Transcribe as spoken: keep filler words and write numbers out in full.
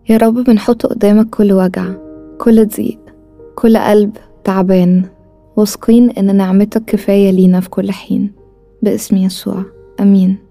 يا رب بنحط قدامك كل وجع، كل ضيق، كل قلب تعبان، واثقين إن نعمتك كفاية لينا في كل حين. باسم يسوع، أمين.